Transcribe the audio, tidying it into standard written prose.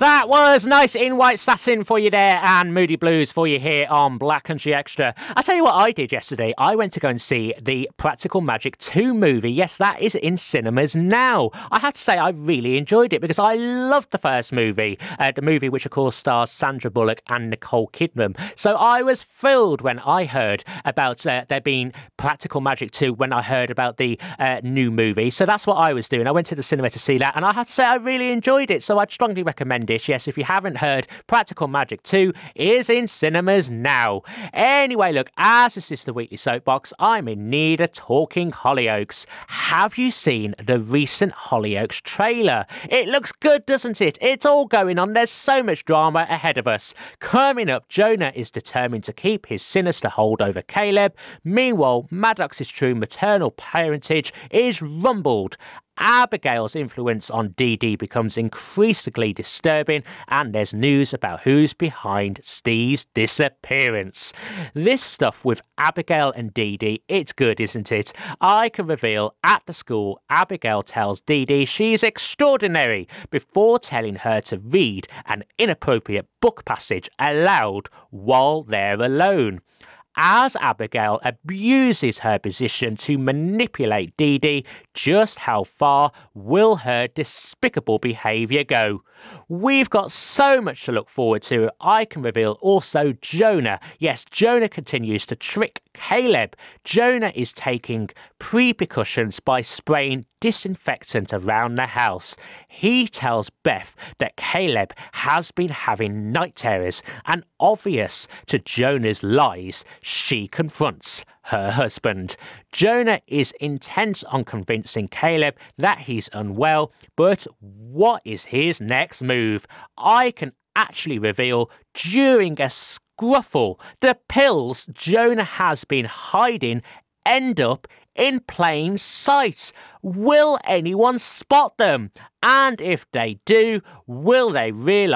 That was Nice in White Satin for you there, and Moody Blues for you here on Black Country Extra. I tell you what I did yesterday. I went to go and see the Practical Magic 2 movie. Yes, that is in cinemas now. I have to say I really enjoyed it because I loved the first movie, the movie which of course stars Sandra Bullock and Nicole Kidman. So I was thrilled when I heard about there being Practical Magic 2 when I heard about the new movie. So that's what I was doing. I went to the cinema to see that, and I have to say I really enjoyed it. So I'd strongly recommend it. Yes, if you haven't heard, Practical Magic 2 is in cinemas now. Anyway, look, as this is the Weekly Soapbox, I'm in need of talking Hollyoaks. Have you seen the recent Hollyoaks trailer? It looks good, doesn't it? It's all going on. There's so much drama ahead of us. Coming up, Jonah is determined to keep his sinister hold over Caleb. Meanwhile, Maddox's true maternal parentage is rumbled. Abigail's influence on Dee Dee becomes increasingly disturbing, and there's news about who's behind Steve's disappearance. This stuff with Abigail and Dee Dee, it's good, isn't it? I can reveal at the school, Abigail tells Dee Dee she's extraordinary before telling her to read an inappropriate book passage aloud while they're alone. As Abigail abuses her position to manipulate Dee Dee, just how far will her despicable behaviour go? We've got so much to look forward to. I can reveal also Jonah. Yes, Jonah continues to trick Caleb. Jonah is taking precautions by spraying disinfectant around the house. He tells Beth that Caleb has been having night terrors, and obvious to Jonah's lies, she confronts her husband. Jonah is intent on convincing Caleb that he's unwell, but what is his next move? I can actually reveal during a scuffle, the pills Jonah has been hiding end up in plain sight. Will anyone spot them? And if they do, will they realise